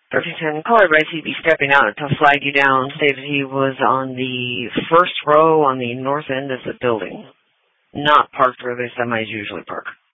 1310, caller writes he'd be stepping out to flag you down, stated he was on the first row on the north end of the building, not parked where the semis usually park.